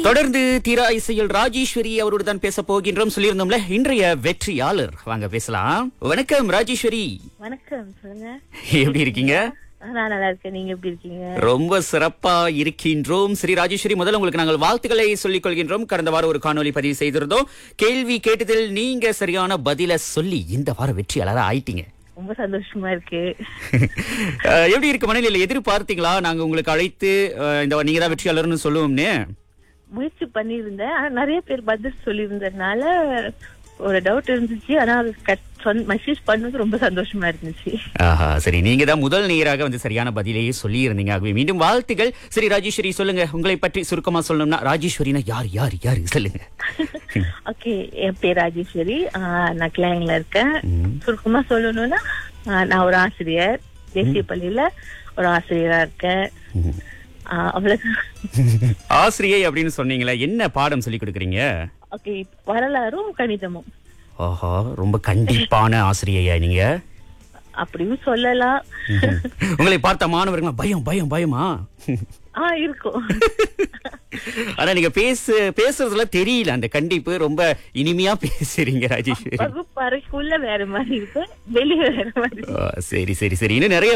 தொடர்ந்து தீரா இசையில் ராஜேஸ்வரி அவரோடு தான் பேச போகின்றோம். சொல்லியிருந்தோம்ல இன்றைய வெற்றியாளர். வாங்க பேசலாம். வணக்கம் ராஜேஸ்வரி. வணக்கம், சொல்லுங்க. எப்படி இருக்கீங்க? நான் நல்லா இருக்கேன். நீங்க எப்படி இருக்கீங்க? ரொம்ப சிறப்பா இருக்கின்றோம். சரி ராஜேஸ்வரி, முதல்ல உங்களுக்கு நாங்கள் வாழ்த்துக்களை சொல்லிக் கொள்கின்றோம். கடந்த வாரம் ஒரு காணொலி பதிவு செய்திருந்தோம். கேள்வி கேட்டதில் நீங்க சரியான பதில சொல்லி இந்த வாரம் வெற்றியாளரா ஆயிட்டீங்க. ரொம்ப சந்தோஷமா இருக்கு. எப்படி இருக்கு மனநிலை? எதிர்பார்த்தீங்களா நாங்க உங்களுக்கு அழைத்து இந்த நீங்க தான் வெற்றியாளர்னு சொல்லுவோம்னு? முயற்சி பண்ணியிருந்தேன். ஆனா நிறைய பேர் பதில் சொல்லியிருந்ததுனால ஒரு டவுட் இருந்துச்சு. ஆனா மெசேஜ் பண்ணது ரொம்ப சந்தோஷமா இருந்துச்சு. ஆஹா, சரி, நீங்க தான் முதல் நேராக வந்து சரியான பதிலையே சொல்லி இருந்தீங்க. ஆகவே மீண்டும் வாழ்த்துக்கள். சரி ராஜேஸ்வரி, சொல்லுங்க, உங்களை பற்றி சுருக்கமா சொல்லணும்னா ராஜேஸ்வரினா யார் யார் யாரு சொல்லுங்க. ஓகே, என் பேர் ராஜேஸ்வரி. நான் கிளைங்ல இருக்கேன். சுருக்கமா சொல்லணும்னா நான் ஒரு ஆசிரியர், தேசிய பள்ளியில ஒரு ஆசிரியரா இருக்கேன். அவ்வளவு. ஆசிரியை அப்படின்னு சொன்னீங்களா? என்ன பாடம் சொல்லி கொடுக்குறீங்க? ஓகே, வரலாறும் கணிதமும். ஆஹா, ரொம்ப கண்டிப்பான ஆசிரியையா நீங்க? அப்படியும் சொல்லலாம். உங்களை பார்த்த மாணவர்கள் பயம் பயம் பயமா இருக்கும். ஆனா நீங்க பேசுறதுல தெரியல அந்த கண்டிப்பு. ரொம்ப இனிமையா பேசுறீங்க ராஜேஸ்வரி. வகுப்பறைக்குள்ள வேற மாதிரி இருக்கு, வெளியே வேற மாதிரி. சரி சரி சரி, இன்னும் நிறைய